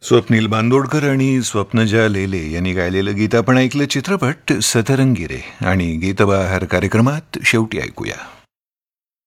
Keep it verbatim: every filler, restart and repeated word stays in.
स्वप्नील बांदोडकर आणि स्वप्नजा लेले यांनी गायलेलं गीत आपण ऐकलं चित्रपट सतरंगी रे. आणि गीतबहार कार्यक्रमात शेवटी ऐकूया.